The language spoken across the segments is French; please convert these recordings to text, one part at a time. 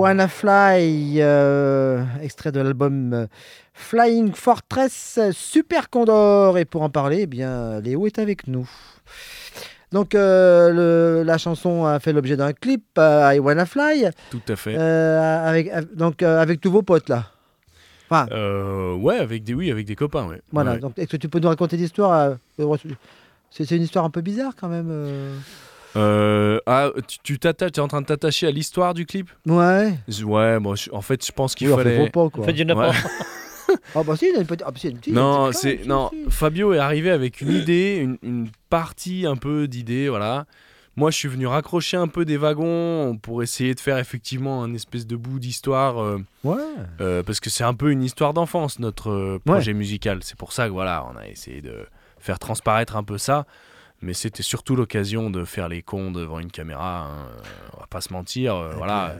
Wanna Fly, extrait de l'album Flying Fortress Super Condor. Et pour en parler, eh bien, Léo est avec nous. Donc, la chanson a fait l'objet d'un clip, I Wanna Fly. Tout à fait. Avec tous vos potes, là. Enfin, Ouais, avec des copains, ouais. voilà. Ouais. Donc, est-ce que tu peux nous raconter l'histoire c'est une histoire un peu bizarre, quand même. Tu es en train de t'attacher à l'histoire du clip ? Ouais. Ouais, moi, en fait, je pense qu'il Oui, fallait... faut pas, quoi. En fait, il y en a pas. Ah bah si, il y a une petite... Ah, bah, si, il y a une petite... Non, si. Fabio est arrivé avec une idée, une partie un peu d'idée, voilà. Moi, je suis venu raccrocher un peu des wagons pour essayer de faire effectivement un espèce de bout d'histoire. Ouais. Parce que c'est un peu une histoire d'enfance, notre projet musical. C'est pour ça que voilà, on a essayé de faire transparaître un peu ça. Mais c'était surtout l'occasion de faire les cons devant une caméra. Hein. On va pas se mentir, voilà.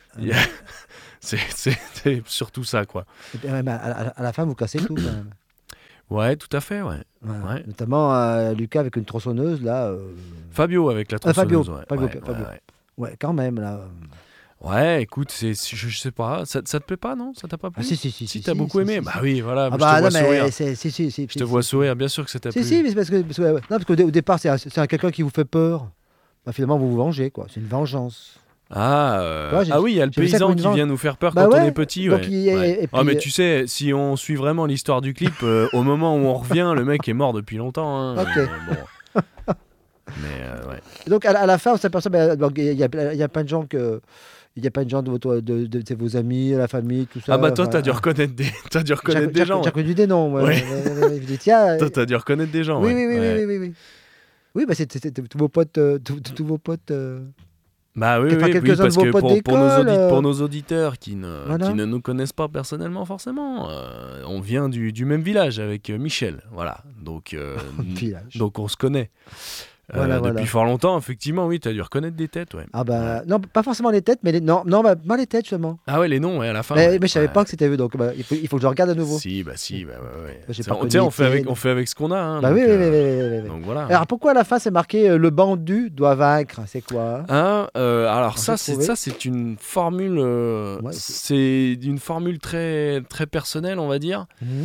C'est surtout ça, quoi. Et puis, ouais, à la fin, vous cassez tout, quand même. Ouais, tout à fait, ouais. Voilà. Ouais. Notamment Lucas avec une tronçonneuse, là. Fabio avec la tronçonneuse, Fabio. ouais. Ouais, quand même, là. Ouais, écoute, je sais pas, ça te plaît pas, non ? Ça t'a pas plu ? Ah, si, t'as beaucoup aimé ? Bah oui, voilà, Ah je bah te vois non, sourire. mais Je te vois sourire, bien sûr que ça t'a plu. Si, mais c'est parce qu'au départ, c'est quelqu'un qui vous fait peur. Bah, finalement, vous vous vengez, quoi. C'est une vengeance. Ouais, oui, il y a le j'ai vu ça paysan comme qui une vient nous faire peur Bah quand ouais, on est petit. donc Ouais. et puis, Mais tu sais, si on suit vraiment l'histoire du clip, au moment où on revient, le mec est mort depuis longtemps. Hein. Ok. Bon. Mais ouais. Donc à la fin, on s'aperçoit il y a plein de gens que... Il y a plein de gens de vos amis, la famille, tout ça. Ah bah toi, t'as dû reconnaître des gens. J'ai reconnu des noms. Ouais. Je dis, tiens, Toi, t'as dû reconnaître des gens. oui, ouais. Ouais. oui. Oui, bah c'était tous vos potes. Tous vos potes. Bah oui, Enfin, quelques-uns parce de vos que potes d'école, pour nos auditeurs qui ne Voilà. nous connaissent pas personnellement forcément, on vient du même village avec Michel, voilà. Donc on se connaît. Voilà. Depuis fort longtemps, effectivement, oui, t'as dû reconnaître des têtes, ouais. Ah bah non, pas forcément les têtes, mais non, pas les têtes justement. Ah ouais, les noms, ouais, à la fin. Mais ouais. je savais pas que c'était eux, donc il faut que je regarde à nouveau. Si, ouais. J'ai Tu pas sais, on reconnu, fait avec ce qu'on a. Hein, Bah donc, oui. Donc voilà. Alors pourquoi à la fin c'est marqué le bandu doit vaincre? C'est quoi? Alors j'ai trouvé. ça c'est une formule, Ouais, c'est une formule très très personnelle, on va dire.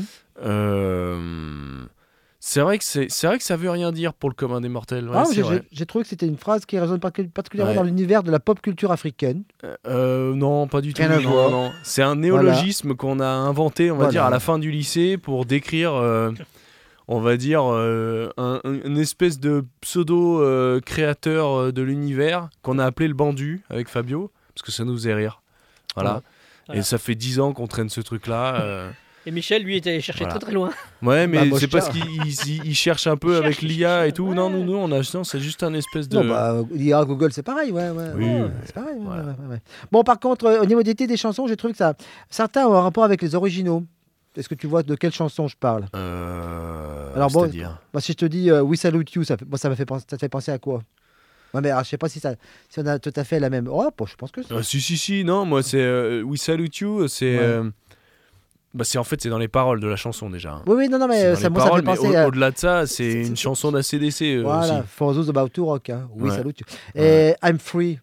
C'est vrai que ça veut rien dire pour le commun des mortels. Ouais, c'est vrai. J'ai trouvé que c'était une phrase qui résonne particulièrement Ouais. dans l'univers de la pop culture africaine. Non, pas du tout. Rien à voir. Non. C'est un néologisme qu'on a inventé, on va dire, à la fin du lycée pour décrire, on va dire, une espèce de pseudo créateur de l'univers qu'on a appelé le Bandu avec Fabio, parce que ça nous faisait rire. Voilà. Voilà. Et ça fait 10 ans qu'on traîne ce truc-là. Et Michel, lui, est allé chercher Voilà. très très loin. Ouais, mais moi, c'est je parce cherche. qu'il cherche un peu avec l'IA et tout. ouais. Non, non, c'est juste un espèce de... Non, bah, l'IA, Google, c'est pareil, ouais. Oui, C'est pareil, voilà. ouais. Bon, par contre, au niveau des chansons, j'ai trouvé que certains ont un rapport avec les originaux. Est-ce que tu vois de quelle chanson je parle? Alors bon, c'est-à-dire si je te dis We Salute You, ça te fait penser à quoi? Ouais, mais alors, je sais pas si on a tout à fait la même. Oh, bon, je pense que c'est. Si, non, moi c'est We Salute You, c'est... Ouais. En fait, c'est dans les paroles de la chanson déjà. Hein. Oui, non, C'est mais dans ça les me paroles, fait penser mais à. au-delà de ça, c'est c'est- une chanson d'ACDC Voilà, aussi. For Those About to Rock. Hein. We Ouais. Salute You. Et I'm Free.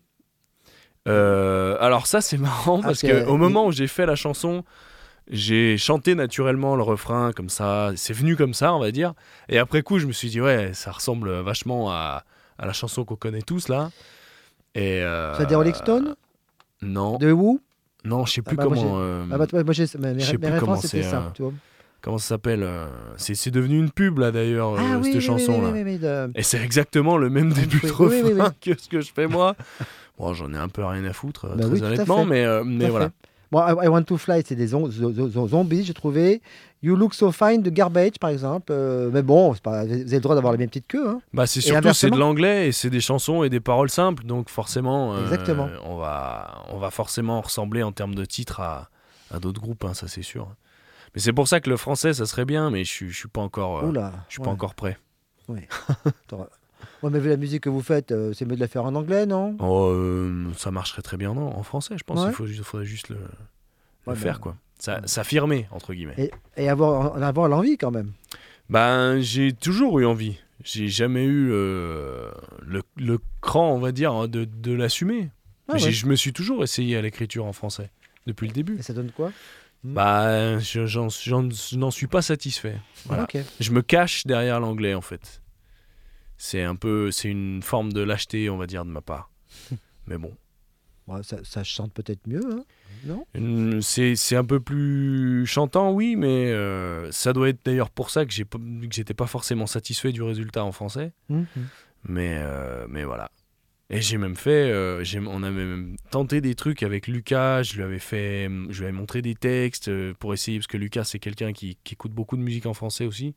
Alors ça, c'est marrant parce que, qu'au moment où j'ai fait la chanson, j'ai chanté naturellement le refrain comme ça. C'est venu comme ça, on va dire. Et après coup, je me suis dit, ouais, ça ressemble vachement à la chanson qu'on connaît tous là. Et C'est des Rolling Stones? Non, De Who? non, je sais plus bah, moi, comment. Moi, mes je sais plus comment références, c'était c'est, ça. Tu vois. Comment ça s'appelle c'est devenu une pub là d'ailleurs, cette chanson là. Oui, Et c'est exactement le même début de Oui, refrain que ce que je fais moi. Bon, j'en ai un peu rien à foutre, Bah très oui, tout à honnêtement, fait. mais voilà. Fait. Bon, I Want to Fly, c'est des zombies, j'ai trouvé. You Look So Fine de Garbage, par exemple. Mais bon, vous avez le droit d'avoir les mêmes petites queues. Hein. Bah c'est Et surtout c'est inversement. de l'anglais et c'est des chansons et des paroles simples, donc forcément, Exactement. on va forcément ressembler en termes de titres à d'autres groupes, hein, ça c'est sûr. Mais c'est pour ça que le français, ça serait bien, mais je suis pas encore, Oula, je suis pas encore prêt. Ouais, mais vu la musique que vous faites, c'est mieux de la faire en anglais, non? Oh, ça marcherait très bien en français, je pense. Ouais. Il faudrait juste le Ouais, faire, quoi. S'affirmer, entre guillemets. Et avoir l'envie quand même. Ben, j'ai toujours eu envie. J'ai jamais eu le cran, on va dire, de l'assumer. Ah, ouais. Je me suis toujours essayé à l'écriture en français, depuis le début. Et ça donne quoi? Bah, je n'en suis pas satisfait. Voilà. Ok. Je me cache derrière l'anglais, en fait. C'est une forme de lâcheté, on va dire, de ma part. Mais bon. Bon, ça chante peut-être mieux, hein, non? C'est un peu plus chantant, oui, mais ça doit être d'ailleurs pour ça que j'étais pas forcément satisfait du résultat en français. Mais voilà. Et j'ai même fait, on a même tenté des trucs avec Lucas. Je lui avais montré des textes pour essayer, parce que Lucas c'est quelqu'un qui écoute beaucoup de musique en français aussi.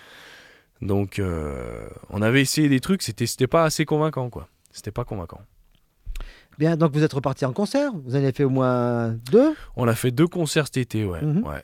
Donc on avait essayé des trucs, c'était pas assez convaincant, quoi. C'était pas convaincant. Bien, donc vous êtes reparti en concert. Vous en avez fait au moins 2. On a fait 2 concerts cet été, ouais. Ouais.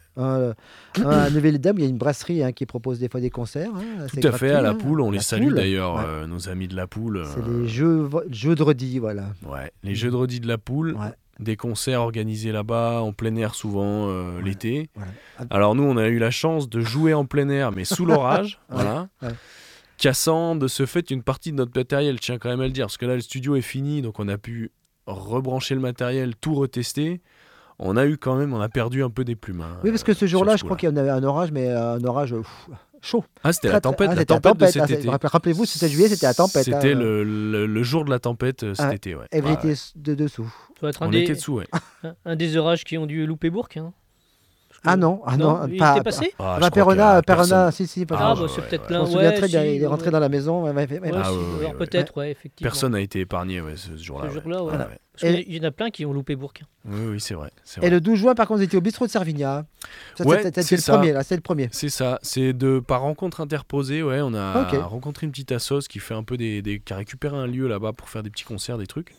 À Neuville-les-Dames, il y a une brasserie qui propose des fois des concerts. Tout à fait, à La Poule. On les salue Poule. d'ailleurs, Ouais. nos amis de La Poule. C'est les jeux de redis, voilà. Ouais, les jeux de redis de La Poule. Ouais. Des concerts organisés là-bas, en plein air souvent, l'été. Voilà. Alors nous, on a eu la chance de jouer en plein air, mais sous l'orage. Voilà. Ouais. Cassant de ce fait une partie de notre matériel, je tiens quand même à le dire, parce que là, le studio est fini, donc on a pu rebrancher le matériel, tout retester. On a perdu un peu des plumes. Oui, parce que ce jour-là, je crois qu'il y en avait un orage, mais un orage chaud. Ah, c'était la tempête, c'était la tempête de cet été. Rappelez-vous, c'était juillet, c'était la tempête. C'était le jour de la tempête cet été, ouais. Et vous étiez de dessous. Ça doit être On était dessous, ouais. un des orages qui ont dû louper Bourg. Hein. Ah non, Il pas. était passé Perona, si, pas. Ah, bah, c'est peut-être Je là. me souviens très si, bien, il est rentré dans la maison. Alors peut-être, ouais, effectivement. Personne n'a été épargné ce jour-là. Ce jour-là, ouais. Voilà. Parce qu'il y en a plein qui ont loupé Bourg. Oui, c'est vrai. Et le 12 juin, par contre, vous étiez au bistrot de Servigna. C'était le premier, là, c'est le premier. C'est ça, c'est par rencontre interposée, ouais, on a rencontré une petite assoce qui fait un peu qui a récupéré un lieu là-bas pour faire des petits concerts, des trucs.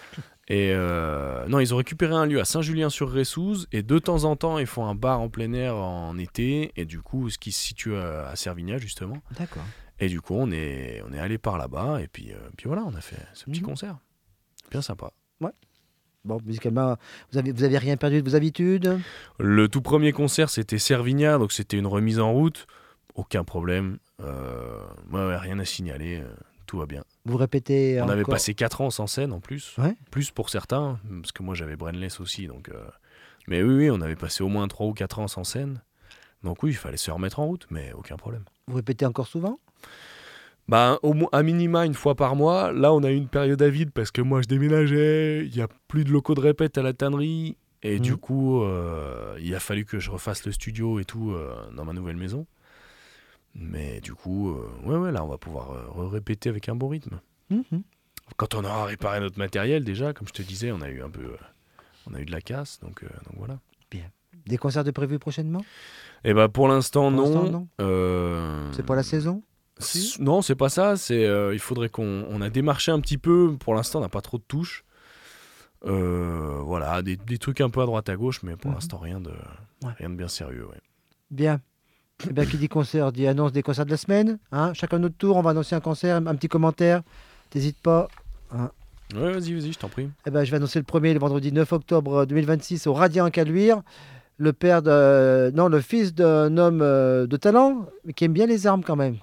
Et non, ils ont récupéré un lieu à Saint-Julien-sur-Ressouze et de temps en temps, ils font un bar en plein air en été et du coup, ce qui se situe à Servigna justement. D'accord. Et du coup, on est allé par là-bas et puis voilà, on a fait ce petit concert. Bien sympa. Ouais. Bon, musicalement, vous avez rien perdu de vos habitudes? Le tout premier concert, c'était Servigna, donc c'était une remise en route. Aucun problème. Rien à signaler. Tout va bien. Vous répétez On avait encore... passé 4 ans sans scène en plus. Ouais. Plus pour certains, parce que moi j'avais Brainless aussi. Donc, mais oui, on avait passé au moins 3 ou 4 ans sans scène. Donc oui, il fallait se remettre en route, mais aucun problème. Vous répétez encore souvent? Bah, à minima une fois par mois. Là, on a eu une période à vide parce que moi je déménageais, il n'y a plus de locaux de répète à la tannerie. Et du coup, il a fallu que je refasse le studio et tout dans ma nouvelle maison. Mais du coup, là, on va pouvoir répéter avec un bon rythme. Quand on aura réparé notre matériel, déjà, comme je te disais, on a eu de la casse, donc voilà. Bien. Des concerts de prévus prochainement? Et bah pour l'instant, non. non. C'est pas la saison? Non, c'est pas ça. Il faudrait on a démarché un petit peu. Pour l'instant, on n'a pas trop de touches. Voilà, des trucs un peu à droite à gauche, mais pour l'instant, rien de bien sérieux. Ouais. Bien. Eh bien, qui dit concert dit annonce des concerts de la semaine. Hein, chacun notre tour, on va annoncer un concert, un petit commentaire. T'hésites pas. Hein. Ouais, vas-y, je t'en prie. Eh ben, je vais annoncer le premier, le vendredi 9 octobre 2026 au Radiant en Caluire. Le fils d'un homme de talent, mais qui aime bien les armes quand même.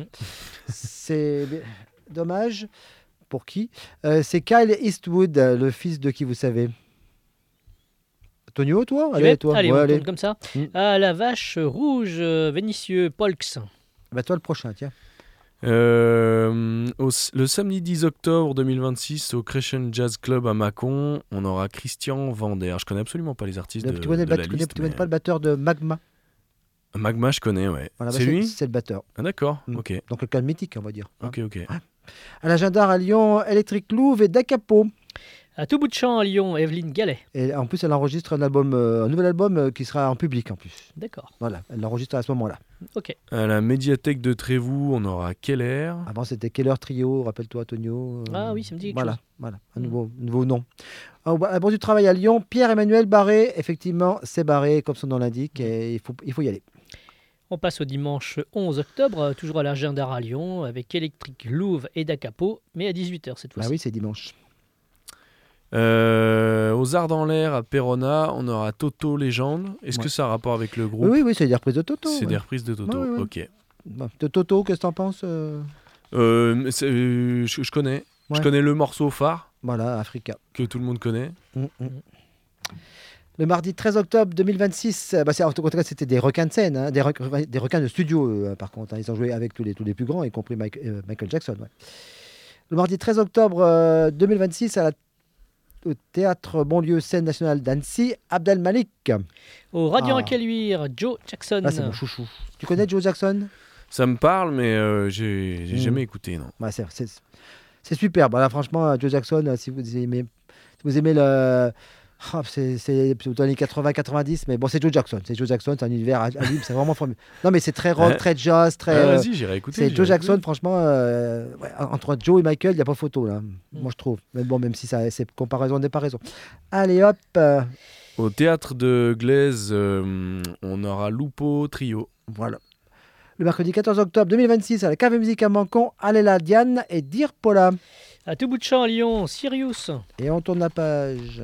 C'est dommage. Pour qui? C'est Kyle Eastwood, le fils de qui vous savez? Tonio, toi? Allez, toi. Allez, on tourne comme ça. Ah, la vache rouge, Vénitieux, Polx. Bah, toi, le prochain, tiens. Le samedi 10 octobre 2026 au Crescent Jazz Club à Mâcon, on aura Christian Vander. Je connais absolument pas les artistes Tu connais pas le batteur de Magma? Magma, je connais, ouais. Voilà, c'est lui? C'est le batteur. Ah d'accord, ok. Donc quelqu'un de mythique, on va dire. Ok. À l'agenda à Lyon, Electric Louvre et Dacapo. À tout bout de champ à Lyon, Evelyne Gallet. Et en plus, elle enregistre un nouvel album qui sera en public en plus. D'accord. Voilà, elle l'enregistre à ce moment-là. Ok. À la médiathèque de Trévoux, on aura Keller. Avant, c'était Keller Trio, rappelle-toi, Tonio. Ah oui, ça me dit quelque chose. Voilà, un nouveau nom. À Bourse du Travail à Lyon, Pierre-Emmanuel Barré. Effectivement, c'est Barré, comme son nom l'indique, et il faut y aller. On passe au dimanche 11 octobre, toujours à l'agenda à Lyon, avec Electric Louvre et Dacapo, mais à 18h cette fois-ci. Ah oui, c'est dimanche. Aux Arts dans l'air à Perona, on aura Toto Légende. Est-ce que ça a rapport avec le groupe? Oui, c'est des reprises de Toto. C'est des reprises de Toto, ouais. ok. De Toto, qu'est-ce que t'en penses? Je connais. Ouais. Je connais le morceau phare, Voilà, Africa. Que tout le monde connaît. Le mardi 13 octobre 2026, en tout cas, c'était des requins de scène, hein, des requins de studio, par contre. Hein. Ils ont joué avec tous les plus grands, y compris Michael Jackson. Ouais. Le mardi 13 octobre 2026, au théâtre Bonlieu Scène Nationale d'Annecy, Abdel Malik. Au Radio Caluire, Joe Jackson. Là, c'est mon chouchou. Tu connais Joe Jackson? Ça me parle, mais j'ai jamais écouté, non. Ouais, c'est superbe. Là, franchement, Joe Jackson, si vous aimez le... c'est plutôt les 80-90, mais bon, c'est Joe Jackson. C'est un univers à lui, c'est vraiment formidable. Non, mais c'est très rock, très jazz, très... vas-y, j'irai écouter. C'est Joe Jackson, franchement, entre Joe et Michael, il n'y a pas photo, là. Moi, je trouve. Mais bon, même si c'est comparaison n'est pas raison. Allez, hop. Au théâtre de Glaise, on aura Lupo Trio. Voilà. Le mercredi 14 octobre 2026, à la Cave Musique à Mâcon, Aléla Diane et Dir Paula. À tout bout de champ à Lyon, Sirius. Et on tourne la page.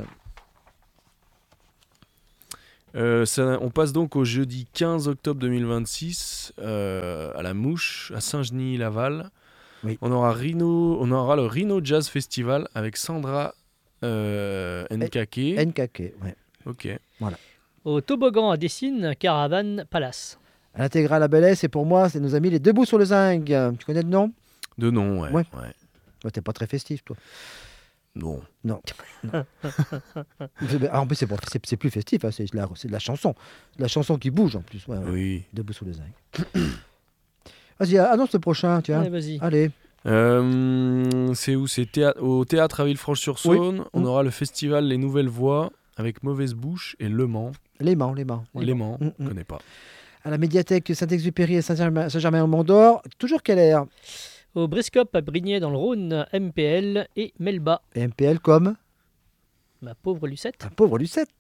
On passe donc au jeudi 15 octobre 2026 à la Mouche, à Saint-Genis-Laval. Oui. On aura le Rhino Jazz Festival avec Sandra Nkake. Nkake, ouais. Ok. Voilà. Au toboggan à Dessines, Caravane Palace. À l'intégrale à Bellès, et pour moi, c'est nos amis les Debout sur le Zinc. Tu connais le nom? De nom, ouais. Ouais, t'es pas très festif, toi. Non. En plus, c'est plus festif, hein, c'est de la chanson. De la chanson qui bouge, en plus. Ouais. Oui. Debout sur le Zinc. Vas-y, annonce le prochain, tiens. Allez, vas-y. Allez. C'est où? C'est au théâtre à Villefranche-sur-Saône. Oui. On aura le festival Les Nouvelles Voix avec Mauvaise Bouche et Le Mans. Les Mans. Je connais pas. À la médiathèque Saint-Exupéry et Saint-Germain-en-Mont-d'Or, toujours quelle heure? Au Briscope à Brignais dans le Rhône, MPL et Melba. Et MPL comme? Ma pauvre Lucette. Ta pauvre Lucette.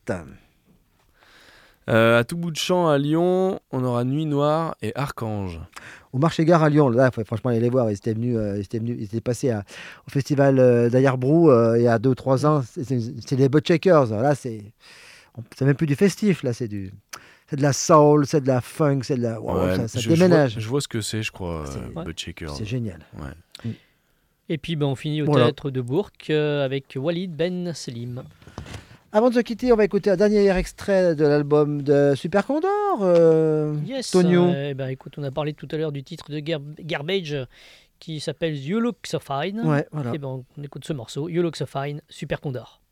À tout bout de champ à Lyon, on aura Nuit Noire et Archange. Au marché-gare à Lyon, là, franchement, aller les voir. Ils étaient passés au festival d'Ayerbrou il y a 2 ou 3 ans. C'est les Butt Shakers. Là, c'est même plus du festif. Là, c'est de la soul, c'est de la funk, c'est de la... Ouais, ça déménage. Je vois ce que c'est, je crois, Butt Shakers. C'est génial. Ouais. Et puis, on finit au théâtre de Bourg avec Walid Ben Selim. Avant de se quitter, on va écouter un dernier extrait de l'album de Super Condor. Yes. Tonio. Écoute, on a parlé tout à l'heure du titre de Garbage qui s'appelle You Look So Fine. Ouais, voilà. On écoute ce morceau, You Look So Fine, Super Condor.